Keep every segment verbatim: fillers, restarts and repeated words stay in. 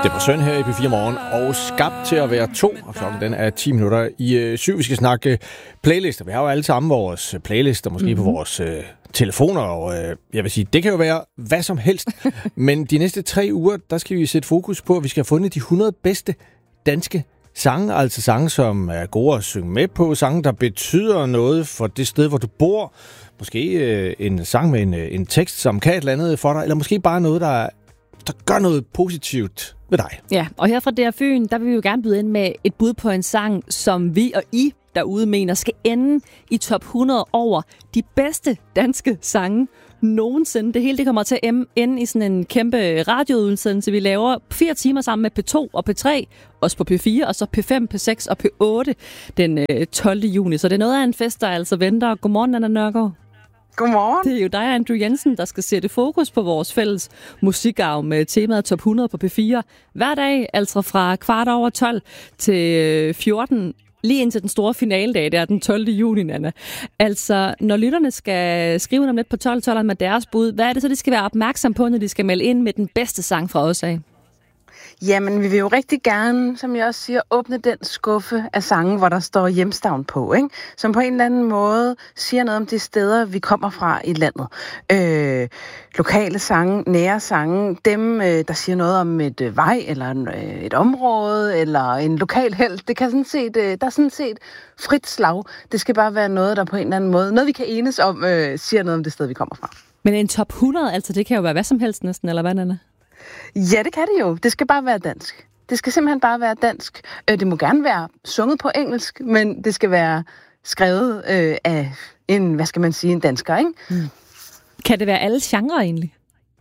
Det var Søn her i P fire Morgen, og skabt til at være to, og klokken den er ti minutter i øh, syv. Vi skal snakke playlister. Vi har jo alle sammen vores playlister, måske mm-hmm. på vores øh, telefoner, og øh, jeg vil sige, det kan jo være hvad som helst. Men de næste tre uger, der skal vi sætte fokus på, at vi skal have fundet de hundrede bedste danske sange, altså sange, som er gode at synge med på, sange, der betyder noget for det sted, hvor du bor. Måske øh, en sang med en, en tekst, som kan et eller andet for dig, eller måske bare noget, der der gør noget positivt ved dig. Ja, og her fra D R Fyn, der vil vi jo gerne byde ind med et bud på en sang, som vi og I derude mener skal ende i top hundrede over de bedste danske sange nogensinde. Det hele det kommer til at ende i sådan en kæmpe radioudsendelse, vi laver fire timer sammen med P to og P tre, også på P fire, og så P fem, P seks og P otte den tolvte juni. Så det er noget af en fest, der altså venter. Godmorgen, Anna Nørgaard. Godmorgen. Det er jo dig, Andrew Jensen, der skal sætte fokus på vores fælles musikarv med temaet top hundrede på P fire. Hver dag, altså fra kvart over tolv til fjorten, lige indtil den store finaledag, der er den tolvte juni, Anna. Altså, når lytterne skal skrive om lidt på tolv tolv med deres bud, hvad er det så, de skal være opmærksom på, når de skal melde ind med den bedste sang fra os af? Jamen, vi vil jo rigtig gerne, som jeg også siger, åbne den skuffe af sange, hvor der står hjemstavn på, ikke? Som på en eller anden måde siger noget om de steder, vi kommer fra i landet. Øh, lokale sange, nære sange, dem, øh, der siger noget om et øh, vej, eller en, øh, et område, eller en lokal helt. Det kan sådan set, øh, der er sådan set frit slag. Det skal bare være noget, der på en eller anden måde, noget vi kan enes om, øh, siger noget om det sted, vi kommer fra. Men en top hundrede, altså det kan jo være hvad som helst næsten, eller hvad, Anna? Ja, det kan det jo. Det skal bare være dansk. Det skal simpelthen bare være dansk. Det må gerne være sunget på engelsk, men det skal være skrevet øh, af en, hvad skal man sige, en dansker, ikke? Mm. Kan det være alle genrer egentlig?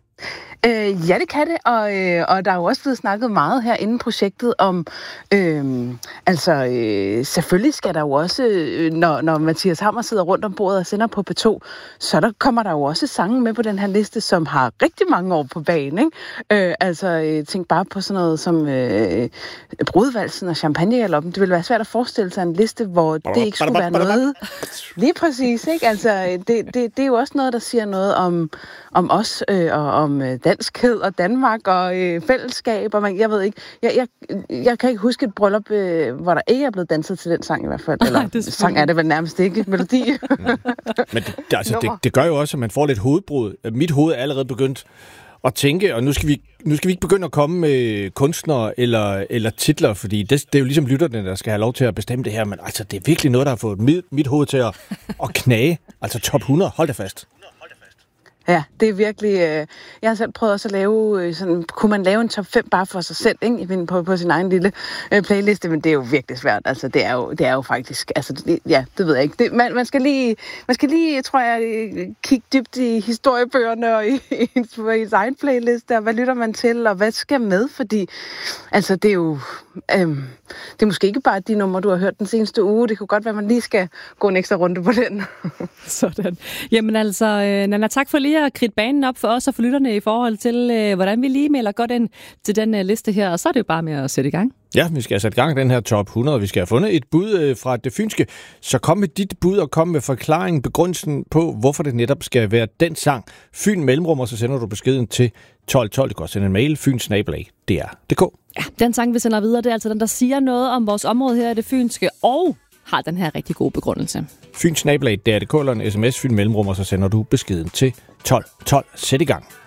Øh, ja, det kan det, og, øh, og der er jo også blevet snakket meget her inden projektet om, øh, altså øh, selvfølgelig skal der jo også, øh, når, når Mathias Hammer sidder rundt om bordet og sender på P to, så der kommer der jo også sange med på den her liste, som har rigtig mange år på banen, ikke? Øh, altså øh, tænk bare på sådan noget som øh, Brudvalsen og Champagnegaloppen. Det ville være svært at forestille sig en liste, hvor det ikke skulle være noget. Lige præcis, ikke? Altså det, det, det er jo også noget, der siger noget om, om os øh, og om øh, danskhed og Danmark og øh, fællesskab, og man, jeg ved ikke, jeg, jeg, jeg kan ikke huske et bryllup, øh, hvor der ikke er blevet danset til den sang i hvert fald, eller det sang er det vel nærmest ikke, melodi. Mm. Men det, altså, det, det gør jo også, at man får lidt hovedbrud. Mit hoved er allerede begyndt at tænke, og nu skal vi, nu skal vi ikke begynde at komme med kunstnere eller, eller titler, fordi det, det er jo ligesom lytterne, der skal have lov til at bestemme det her, men altså, det er virkelig noget, der har fået mit, mit hoved til at, at knage. Altså top hundrede, hold da fast. Ja, det er virkelig... Øh, jeg har selv prøvet også at lave øh, sådan... Kunne man lave en top fem bare for sig selv, ikke? På, på sin egen lille øh, playliste, men det er jo virkelig svært. Altså, det er jo, det er jo faktisk... Altså, det, ja, det ved jeg ikke. Det, man, man, skal lige, man skal lige, tror jeg, kigge dybt i historiebøgerne og i, i, i ens egen playliste, og hvad lytter man til, og hvad skal med? Fordi, altså, det er jo... Øh, det er måske ikke bare de numre, du har hørt den seneste uge. Det kunne godt være, at man lige skal gå en ekstra runde på den. Sådan. Jamen altså, Nanna, tak for lige at kridte banen op for os og for lytterne i forhold til, øh, hvordan vi lige melder godt ind til den uh, liste her. Og så er det jo bare med at sætte i gang. Ja, vi skal have sat i gang den her top hundrede. Vi skal have fundet et bud øh, fra det fynske. Så kom med dit bud og kom med forklaringen, begrundelsen på, hvorfor det netop skal være den sang. Fyn mellemrum, og så sender du beskeden til tolv tolv. Det kan også sende en mail. Fyn snabel-a D R punktum d k. Ja, den sang, vi sender videre, det er altså den, der siger noget om vores område her i det fynske, og har den her rigtig gode begrundelse. Fyn snabel-a D R punktum d k eller en sms Fyn mellemrum, og så sender du beskeden til tolv tolv. Sæt i gang.